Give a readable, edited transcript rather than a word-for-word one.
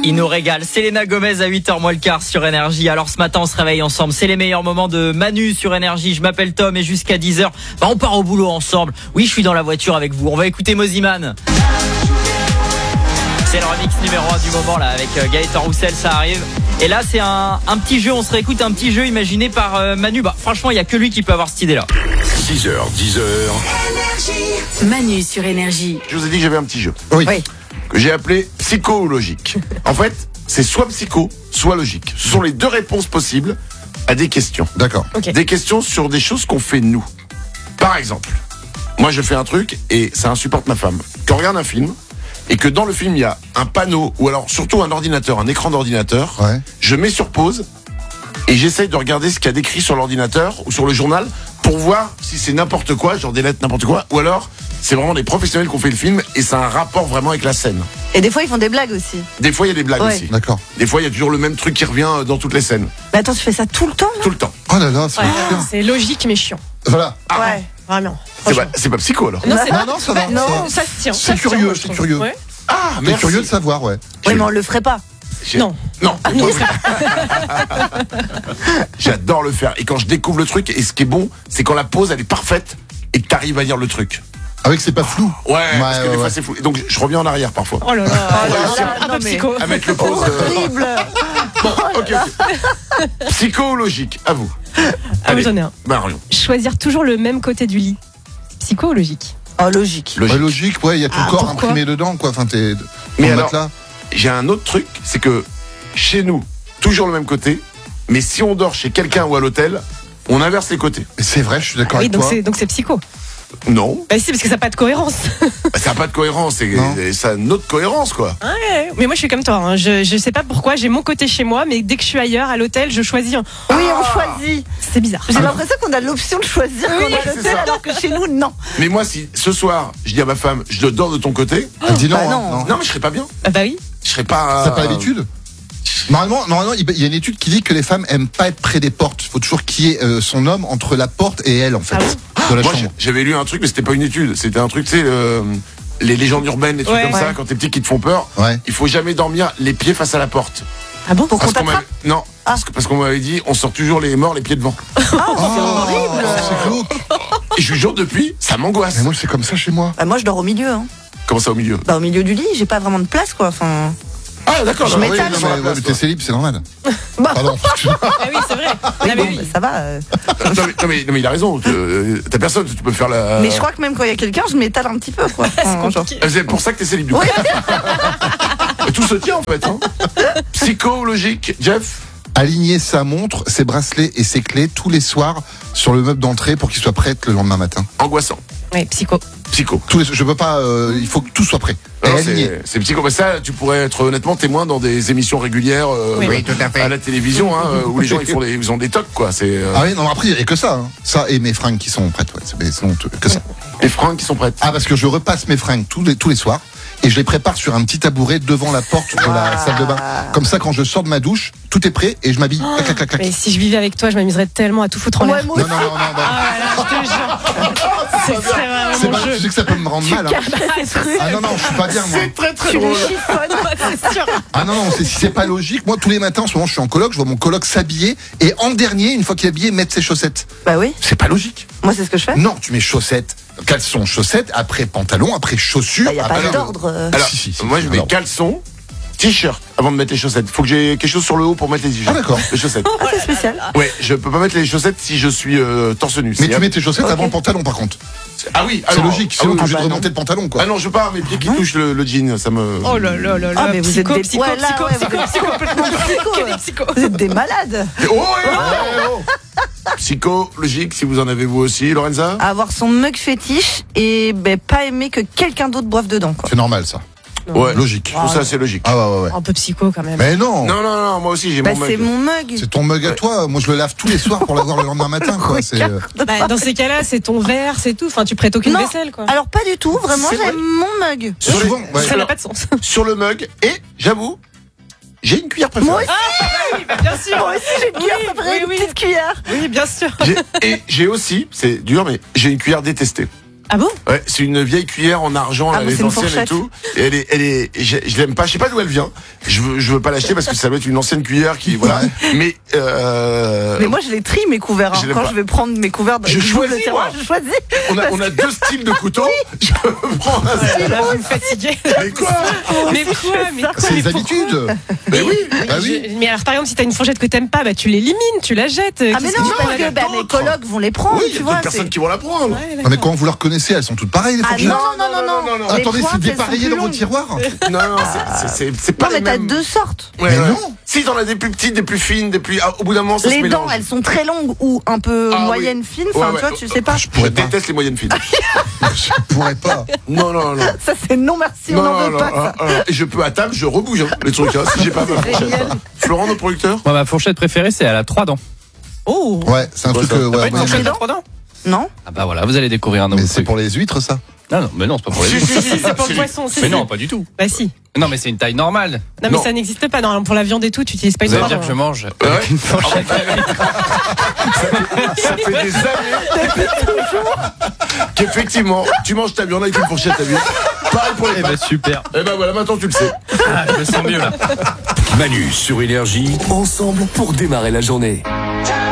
Il nous régale. Selena Gomez à 8h moins le quart sur Énergie. Alors ce matin on se réveille ensemble. C'est les meilleurs moments de Manu sur Énergie. Je m'appelle Tom et jusqu'à 10h, on part au boulot ensemble. Oui, je suis dans la voiture avec vous. On va écouter Moziman. C'est le remix numéro 1 du moment là avec Gaëtan Roussel, ça arrive. Et là c'est un petit jeu, on se réécoute un petit jeu imaginé par Manu. Franchement il n'y a que lui qui peut avoir cette idée là. 6h, 10h. Manu sur Énergie. Je vous ai dit que j'avais un petit jeu. Oui. Que j'ai appelé psycho ou logique. En fait, c'est soit psycho, soit logique. Ce sont les deux réponses possibles à des questions. D'accord. Okay. Des questions sur des choses qu'on fait nous. Par exemple, moi je fais un truc et ça insupporte ma femme. Quand on regarde un film et que dans le film il y a un panneau ou alors surtout un ordinateur, un écran d'ordinateur, Ouais. je mets sur pause et j'essaye de regarder ce qu'il y a décrit sur l'ordinateur ou sur le journal pour voir si c'est n'importe quoi, genre des lettres n'importe quoi, ou alors c'est vraiment des professionnels qui ont fait le film et ça a un rapport vraiment avec la scène. Et des fois, ils font des blagues aussi. Des fois il y a des blagues Ouais. aussi. D'accord. Des fois il y a toujours le même truc qui revient dans toutes les scènes. Mais attends, tu fais ça tout le temps, là? Tout le temps. Oh là là, c'est Ouais, chiant. c'est logique mais chiant. Voilà. Ouais. Vraiment. C'est pas psycho alors. Non, c'est Non, non, ça va. Non, ça- ça se tient. C'est ça se tient, curieux, moi, je c'est trouve. curieux. Ouais. Ah, T'es merci. curieux de savoir, ouais. Oui, mais on le ferait pas. Non. Non, non. j'adore le faire. Et quand je découvre le truc, et ce qui est bon, c'est quand la pause elle est parfaite et que t'arrives à lire le truc. Avec c'est pas flou. Ouais, parce que des fois ouais. c'est flou. Et donc je reviens en arrière parfois. Oh là là. Un non, peu mais- psycho. À mettre le pause. Horrible. Bon, ok. Psycho ou logique, à vous. Ah, moi, j'en ai un. Marion. Choisir toujours le même côté du lit. Psycho ou logique? Oh, logique. Ouais, logique, ouais, il y a ton corps pourquoi imprimé dedans, quoi. Enfin, t'es. Mais ton alors- matelas. J'ai un autre truc, c'est que chez nous, toujours le même côté, mais si on dort chez quelqu'un ou à l'hôtel, on inverse les côtés. Mais c'est vrai, je suis d'accord Oui, avec toi. donc c'est psycho. Non, Bah si, parce que ça n'a pas de cohérence. ça n'a pas de cohérence, Non. ça a une autre cohérence quoi. Ouais, mais moi je suis comme toi. Hein. Je sais pas pourquoi, j'ai mon côté chez moi, mais dès que je suis ailleurs, à l'hôtel, je choisis. Oui, on choisit. C'est bizarre. J'ai l'impression qu'on a l'option de choisir quand on est à c'est l'hôtel, ça. alors que chez nous, non. Mais moi, si ce soir, je dis à ma femme, je dors de ton côté, Elle dit non, Bah hein, non. non. non mais je serais pas bien. Ah bah oui. Je serais pas. T'as pas l'habitude Normalement, il y a une étude qui dit que les femmes aiment pas être près des portes. Il faut toujours qu'il y ait son homme entre la porte et elle, en fait, de la Moi, chambre. j'avais lu un truc, mais c'était pas une étude. C'était un truc, tu sais, les légendes urbaines, les trucs Ouais. comme ça, quand t'es petit qui te font peur. Ouais. Il faut jamais dormir les pieds face à la porte. Ah bon? Pour qu'on Parce qu'on t'attrape. m'avait- non, parce qu'on m'avait dit, on sort toujours les morts les pieds devant. C'est horrible. C'est glauque. Et je vous jure, depuis, ça m'angoisse. Mais moi, c'est comme ça chez moi. Bah, moi, je dors au milieu. Hein. Comment ça au milieu? Bah, au milieu du lit, j'ai pas vraiment de place, quoi. Enfin. Ah, d'accord. Je non, m'étale. oui, Non, non, mais, mais ouais, mais t'es célib, c'est normal. Bah. Pardon. Ah oui, c'est vrai. Ah, mais Bon, oui. bah, ça va. non, mais il a raison. T'as personne, tu peux faire la. Mais je crois que même quand il y a quelqu'un, je m'étale un petit peu, quoi. Enfin, genre. C'est pour ça que t'es célib du coup. Mais tout se tient en fait. Hein. Psycho, logique, Jeff. Aligner sa montre, ses bracelets et ses clés tous les soirs sur le meuble d'entrée pour qu'il soit prêt le lendemain matin. Angoissant. Ouais, psycho. Psycho. Je peux pas. Il faut que tout soit prêt. Et Non, aligné. c'est psycho. Mais ça, tu pourrais être honnêtement témoin dans des émissions régulières Oui, tout à fait. à la télévision, hein, où les gens ils ont des tocs quoi. C'est Ah oui, non, après, il n'y a que ça. Hein. Ça et mes fringues qui sont prêtes. Ouais, mais sinon, que ça. les fringues qui sont prêtes. Ah, parce que je repasse mes fringues tous les soirs et je les prépare sur un petit tabouret devant la porte de la salle de bain. Comme ça, quand je sors de ma douche, tout est prêt et je m'habille. Clac, clac, clac, clac. Mais si je vivais avec toi, je m'amuserais tellement à tout foutre en Ouais, l'air. moi Non, aussi. non, non, non. non. Ah là, je te jure. C'est vraiment C'est mon pas, jeu. tu sais que ça peut me rendre mal. Hein. Ah, Ah non, non, je suis pas bien, moi. Très très tu le drôle. chiffonnes. C'est sûr. Ah non, non, si c'est pas logique. Moi, tous les matins, en ce moment, je suis en coloc, je vois mon coloc s'habiller et en dernier, une fois qu'il est habillé, mettre ses chaussettes. Bah oui, C'est pas logique. moi, c'est ce que je fais. Non, tu mets chaussettes, caleçons, chaussettes, après pantalon, après chaussures. Bah, y a pas après... d'ordre. Alors, Si, moi je mets alors. caleçon, t-shirt avant de mettre les chaussettes. Faut que j'ai quelque chose sur le haut pour mettre les t-shirts. Ah, d'accord. Les chaussettes. Ah, c'est spécial. Ouais, je peux pas mettre les chaussettes si je suis torse nu. Mais C'est- tu mets tes chaussettes Ok. avant le pantalon, par contre. Ah oui, C'est alors- logique, ah sinon oui, t'es obligé bah de non. remonter le pantalon, quoi. Ah non, je veux pas mes pieds qui touchent le jean, ça me. Oh là là là là. Ah, mais vous êtes psycho, des- psycho, ouais, là, psycho, ouais, psycho, vous êtes psycho, complètement psycho. Que des psychos. Vous êtes des malades. Oh, Psycho, logique, si vous en avez vous aussi, Lorenza. Avoir son mug fétiche et ben, pas aimer que quelqu'un d'autre boive dedans, quoi. C'est normal, ça. Ouais, Logique. Je trouve ça assez logique. Ah ouais, ouais, ouais. Un peu psycho quand même. Mais non, Non, non, non, moi aussi j'ai Bah, mon c'est mug. mon mug. c'est ton mug à toi. Moi, je le lave tous les soirs pour l'avoir le lendemain matin, quoi. C'est, Bah, dans ces cas-là, c'est ton verre, c'est tout. Enfin, tu prêtes aucune Non. vaisselle, quoi. Alors, pas du tout, vraiment, C'est vrai. j'aime mon mug. Sur les- souvent, ouais. Ça n'a pas de sens. Sur le mug, et j'avoue, j'ai une cuillère préférée. Moi aussi, Oui, bah, bien sûr. moi aussi, j'ai une cuillère Oui, préférée, oui, une petite cuillère. Oui, bien sûr. Et j'ai aussi, c'est dur, mais j'ai une cuillère détestée. Ah bon? Ouais, c'est une vieille cuillère en argent, Ah, là, mais les c'est une anciennes et fourchette. tout. Et je l'aime pas, je sais pas d'où elle vient. Je veux pas l'acheter parce que ça doit être une ancienne cuillère qui, voilà. Mais moi, je les trie mes couverts. Je l'aime Quand pas. je vais prendre mes couverts, Je choisis, le tiroir, moi. je choisis. on a deux styles de couteaux. Je prends un style. Là, vous me fatiguez. Mais quoi? Mais quoi? Mais quoi? C'est Mais les pourquoi? habitudes. Mais oui. Bah oui. Mais alors, par exemple, si t'as une fourchette que t'aimes pas, bah tu l'élimines, tu la jettes. Ah, mais Qu'est-ce non, que tu parce fais que là-dedans? mes colocs vont les prendre, Oui, il y tu a vois. d'autres personnes qui vont la prendre. Ouais, Non, mais quand vous leur connaissez, elles sont toutes pareilles, les Ah fourchettes. non. Les Attendez, pointes, c'est elles dépareillé sont dans plus vos longues. tiroirs. Non, c'est pas Non, mais les t'as mêmes. deux sortes. Ouais, Mais ouais. non. Si t'en as des plus petites, des plus fines, des plus. Au bout d'un moment, ça se Les mélange. dents, elles sont très longues ou un peu Ah, moyennes, oui. fines. Enfin, Ouais, tu vois, ouais. tu sais pas. Je pourrais Je pas. déteste les moyennes fines. Je pourrais pas. Non. Ça, c'est non merci, on n'en veut pas. Ça. Et je peux à table, je rebouge les trucs, hein, si j'ai pas ma fourchette. génial. Florent, notre producteur. Moi, ma fourchette préférée, c'est elle a 3 dents. Oh! Ouais, c'est un Ouais, truc. ça- Pas Ouais, une ouais, fourchette mais- à 3 dents? Non. Ah bah voilà, vous allez découvrir un nouveau mais c'est truc. pour les huîtres, ça. Non, mais non, c'est pas pour les Si, autres. si, si, C'est pour si. le poisson, c'est Mais ça. non, pas du tout. Bah si. Non, mais c'est une taille normale. Non, mais Non. ça n'existe pas. Normalement, pour la viande et tout, tu utilises pas une Vous allez fourchette. dire que je mange Ouais. avec une fourchette. Ça fait des années qu'effectivement, tu manges ta viande avec une fourchette à viande. Pareil pour les Eh ben pâtes. super. Eh ben voilà, maintenant tu le sais. Ah, je me sens mieux là. Manu sur Énergie, ensemble pour démarrer la journée.